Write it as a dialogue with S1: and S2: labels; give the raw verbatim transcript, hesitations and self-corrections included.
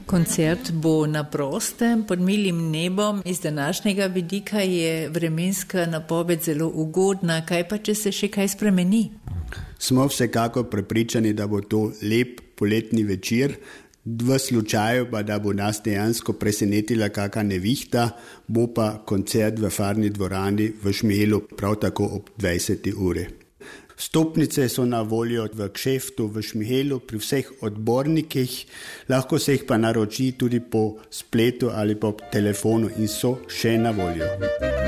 S1: Koncert bo na prostem, pod milim nebom. Iz današnjega vidika je vremenska napoved zelo ugodna. Kaj pa, če se še kaj spremeni?
S2: Smo vsekako prepričani, da bo to lep poletni večer. V slučaju pa, da bo nas dejansko presenetila kakšna nevihta, bo pa koncert v Farni dvorani v Šmihelu prav tako ob dvajseti uri. Vstopnice so na voljo v kšeftu v Šmihelu pri vseh odbornikih, lahko se jih pa naroči tudi po spletu ali po telefonu in so še na voljo.